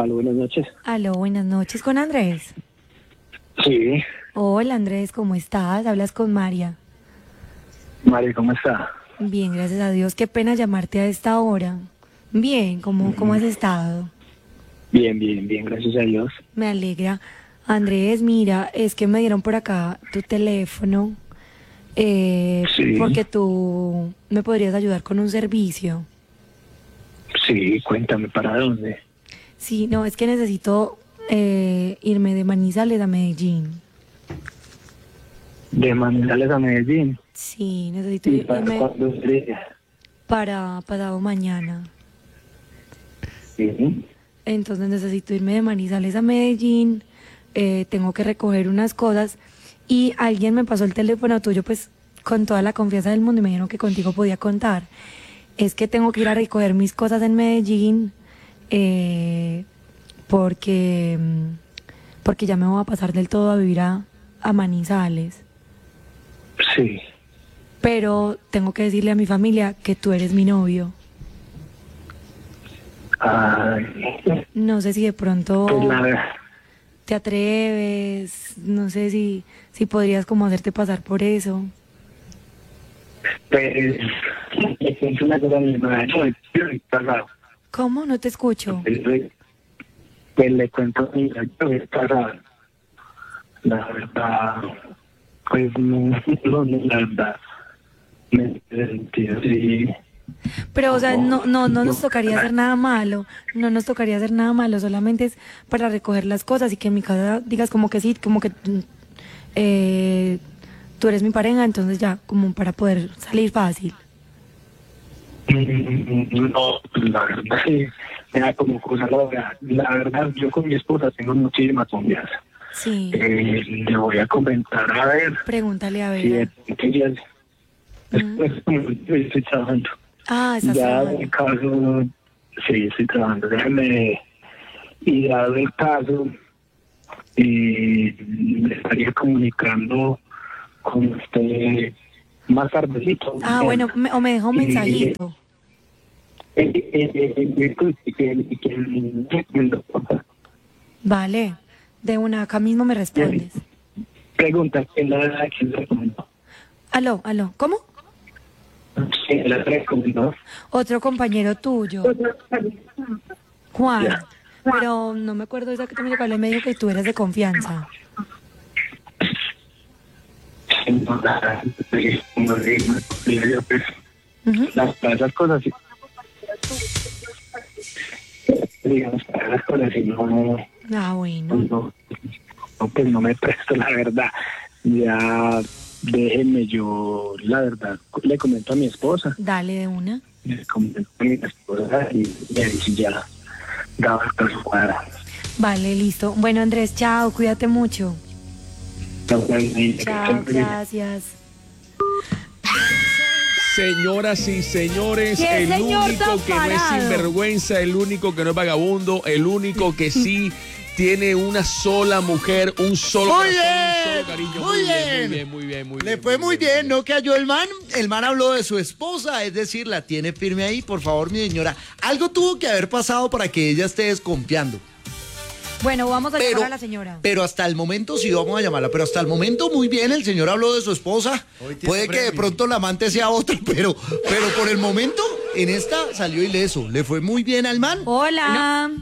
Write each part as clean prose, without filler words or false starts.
Aló, buenas noches. Aló, buenas noches con Andrés. Sí, Hola Andrés, ¿cómo estás? Hablas con María. Mari, ¿cómo está? Bien, gracias a Dios. Qué pena llamarte a esta hora. Bien, ¿cómo has estado? Bien, bien, bien, gracias a Dios. Me alegra. Andrés, mira, es que me dieron por acá tu teléfono Sí, porque tú me podrías ayudar con un servicio. sí, cuéntame, ¿para dónde? Sí, no, es que necesito irme de Manizales a Medellín. De Manizales a Medellín. Sí, necesito ¿Y para irme cuándo sería? para pasado mañana. Sí. Entonces necesito irme de Manizales a Medellín, tengo que recoger unas cosas y alguien me pasó el teléfono tuyo pues con toda la confianza del mundo y me dijeron que contigo podía contar. Es que tengo que ir a recoger mis cosas en Medellín eh, porque ya me voy a pasar del todo a vivir a Manizales. Sí. Pero tengo que decirle a mi familia que tú eres mi novio. Ay, No sé si de pues pronto nada, te atreves, no sé si podrías como hacerte pasar por eso. pues, le cuento una cosa a mi madre, no, yo estoy casado. ¿Cómo? No te escucho. Pues le cuento a mi madre, yo estoy casado. La verdad, pues no, la verdad, me sentí así. Pero, o sea, no No, nos tocaría hacer nada malo, no nos tocaría hacer nada malo, solamente es para recoger las cosas y que en mi casa digas como que sí, como que eh, tú eres mi pareja, entonces ya, como para poder salir fácil. no, la verdad sí, me da como cosa la verdad, yo con mi esposa tengo muchísima confianza. Sí, Le voy a comentar a ver pregúntale a si ver. de pronto ella ¿Mm? después como yo estoy trabajando. Ah, estás Ya en el trabajando. caso, sí, estoy trabajando, déjame y dado el caso, me estaría comunicando con usted más tardecito, Ah, mañana. bueno, o me deja un Eh, mensajito. Vale, de una, acá mismo me respondes. Pregunta, ¿quién la recomendó? Aló, ¿cómo? ¿Quién la recomendó? Otro compañero tuyo, Juan, Ya. pero no me acuerdo exactamente cuál es, me dijo que tú eres de confianza. Como le digo, pues, Ujú. para esas cosas, sí, digamos, para esas cosas, sí, Ah, bueno, pues no me presto, la verdad. Ya déjenme, yo, la verdad, le comento a mi esposa, dale de una. le comento a mi esposa y ahí sí ya daba el caso cuadrado. Vale, listo. Bueno, Andrés, chao, cuídate mucho. Entonces, Chao, gracias. Señoras y señores, ¡Qué el señor único tan que no es parado! sinvergüenza, el único que no es vagabundo, el único que sí tiene una sola mujer, un solo Muy corazón, un bien, solo cariño. muy bien. Muy bien, muy bien, muy Le bien. fue muy bien, ¿no cayó el man? El man habló de su esposa, es decir, la tiene firme ahí. Por favor, mi señora, algo tuvo que haber pasado para que ella esté desconfiando. Bueno, vamos a llamar Pero, a la señora. pero hasta el momento sí vamos a llamarla, pero hasta el momento muy bien, el señor habló de su esposa. Puede que de pronto la amante sea otra, pero por el momento en esta salió ileso. Le fue muy bien al man. Hola.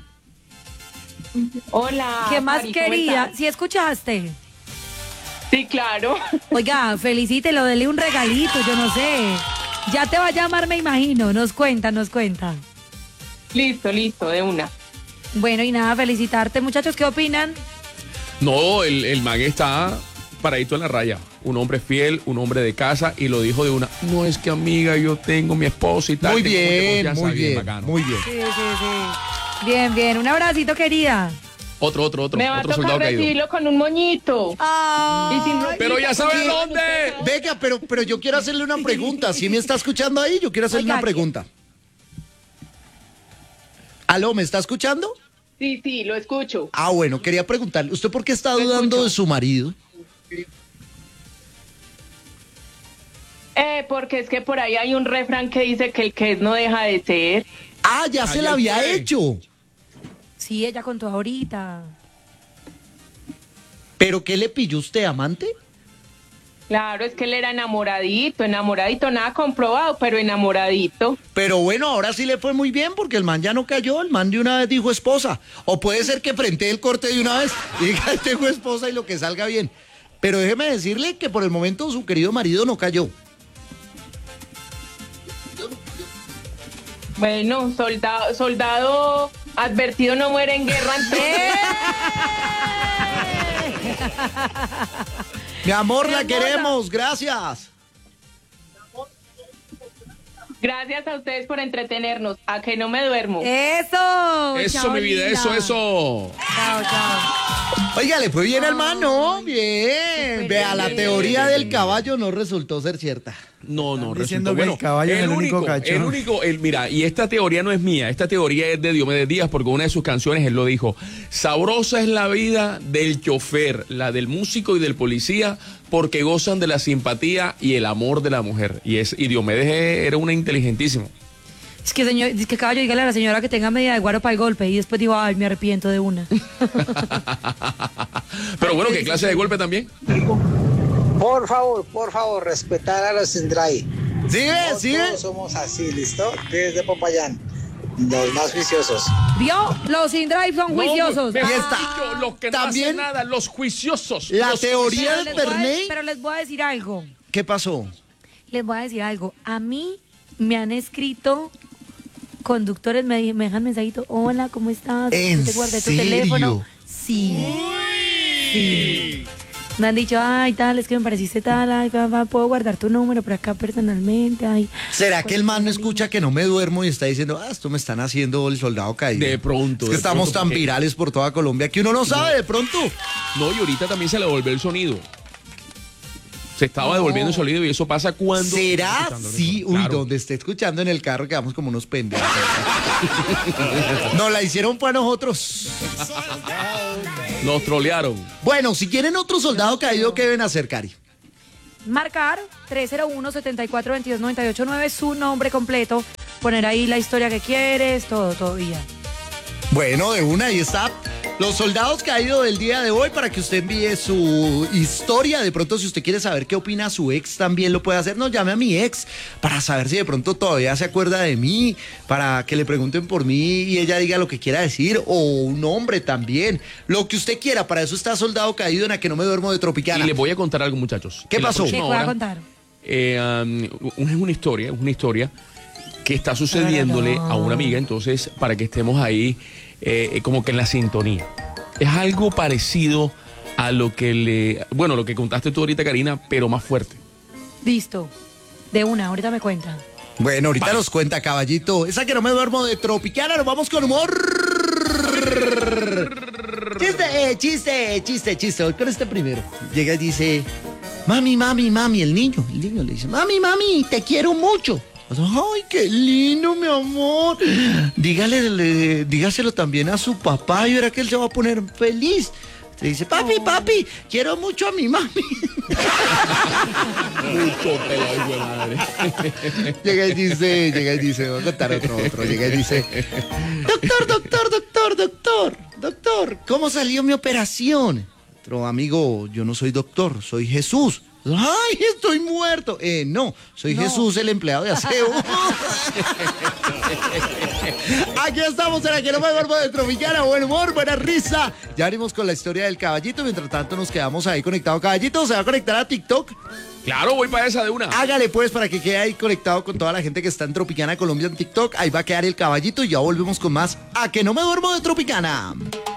Hola. ¿Qué más Mari, ¿cómo querida? estás? ¿Sí escuchaste? Sí, claro. Oiga, felicítelo, dele un regalito, yo no sé. Ya te va a llamar, me imagino. Nos cuenta, nos cuenta. Listo, de una. Bueno, y nada, felicitarte. Muchachos, ¿qué opinan? No, el man está paradito en la raya. Un hombre fiel, un hombre de casa, y lo dijo de una. No es que amiga, yo tengo mi esposa y tal. Muy tengo mucha bien, confianza, muy bien, bacano. muy bien. Sí, sí, sí. Bien, bien. Un abracito, querida. Otro Me va a soldado tocar caído. recibirlo con un moñito. Ay, Y sin Pero ya sabe ¿Qué? dónde. Venga, pero yo quiero hacerle una pregunta. Si me está escuchando ahí, yo quiero hacerle Oiga, una pregunta. ¿Aló, me está escuchando? Sí, lo escucho. Ah, bueno, quería preguntarle, ¿usted por qué está Lo dudando escucho. de su marido? Porque es que por ahí hay un refrán que dice que el que es no deja de ser. Ah, ya se Ayer la había fue. hecho. Sí, ella contó ahorita. ¿Pero qué le pilló usted, amante? Claro, es que él era enamoradito, nada comprobado, pero enamoradito. Pero bueno, ahora sí le fue muy bien porque el man ya no cayó, el man de una vez dijo esposa. O puede ser que frente el corte de una vez y diga, tengo esposa y lo que salga bien. Pero déjeme decirle que por el momento su querido marido no cayó. Bueno, soldado advertido no muere en guerra. Mi amor, la Hermosa. queremos, gracias. Gracias a ustedes por entretenernos. A que no me duermo. Eso. Eso, chao, mi vida, linda. eso. Chao, chao. Oiga, le fue bien al man, ¿no? Bien. Súper Vea, la bien. teoría del caballo no resultó ser cierta. No, diciendo resultó que el bueno. caballo es el único cachorro. Mira, y esta teoría no es mía, esta teoría es de Diomedes Díaz, porque una de sus canciones él lo dijo: sabrosa es la vida del chofer, la del músico y del policía, porque gozan de la simpatía y el amor de la mujer. Y Diomedes era una inteligentísimo. Es que caballo, dígale a la señora que tenga medida de guaro para el golpe y después digo, ay, me arrepiento de una. Pero bueno, ¿qué clase de golpe también? Por favor, respetar a los Sindray. ¿Sigue? Todos somos así, ¿listo? Desde Popayán, los más viciosos. ¿Vio? Los in-drive son juiciosos. No, Ahí mejor está. dicho, los que no También hacen nada, los juiciosos. La Los teoría Pero del les voy a- Perney. pero les voy a decir algo. ¿Qué pasó? Les voy a decir algo. A mí me han escrito conductores, me dejan mensajito. Hola, ¿cómo estás? ¿En Te guardé tu serio? teléfono. Sí. Sí. Me han dicho, ay, tal, es que me pareciste tal, ay, puedo guardar tu número por acá personalmente, ay. ¿Será que el man no escucha que no me duermo y está diciendo, esto me están haciendo el soldado caído? De pronto. Es que de estamos pronto, tan porque- virales por toda Colombia que uno no sabe de pronto. No, y ahorita también se le devolvió el sonido. Se estaba devolviendo el sonido y eso pasa cuando... ¿Será? escuchando Sí, eso. uy, Claro. donde esté escuchando en el carro quedamos como unos pendejos. Nos la hicieron para nosotros. Nos trolearon. Bueno, si quieren otro soldado caído, ¿qué deben hacer, Cari? Marcar 301-7422-989, su nombre completo, poner ahí la historia que quieres, todo y ya. Bueno, de una, ahí está. Los soldados caídos del día de hoy para que usted envíe su historia. De pronto, si usted quiere saber qué opina su ex, también lo puede hacer. No, llame a mi ex para saber si de pronto todavía se acuerda de mí, para que le pregunten por mí y ella diga lo que quiera decir, o un hombre también. Lo que usted quiera, para eso está Soldado Caído en A Que No Me Duermo de Tropicana. Y les voy a contar algo, muchachos. ¿Qué En la pasó? próxima ¿Qué voy a hora, contar? es una historia que está sucediéndole a una amiga, entonces para que estemos ahí como que en la sintonía. Es algo parecido a lo que lo que contaste tú ahorita, Karina, pero más fuerte. Listo. De una, ahorita me cuenta. Bueno, ahorita nos cuenta, caballito. Esa Que No Me Duermo de Tropicana, nos vamos con humor. Chiste. Voy con este primero. Llega y dice, mami, el niño le dice, mami, te quiero mucho. Ay, qué lindo, mi amor. Dígaselo también a su papá y verá que él se va a poner feliz. Le dice, papi, quiero mucho a mi mami. Mucho pelado, hijo de madre. Llega y dice, voy a contar otro. Llega y dice, doctor, ¿cómo salió mi operación? Otro amigo, yo no soy doctor, soy Jesús. ¡Ay, estoy muerto! No, soy Jesús, el empleado de aseo. Aquí estamos en La Que No Me Duermo de Tropicana. Buen humor, buena risa. Ya venimos con la historia del caballito. Mientras tanto nos quedamos ahí conectados. Caballito, ¿se va a conectar a TikTok? Claro, voy para esa de una. Hágale pues para que quede ahí conectado con toda la gente que está en Tropicana Colombia en TikTok. Ahí va a quedar el caballito y ya volvemos con más A Que No Me Duermo de Tropicana.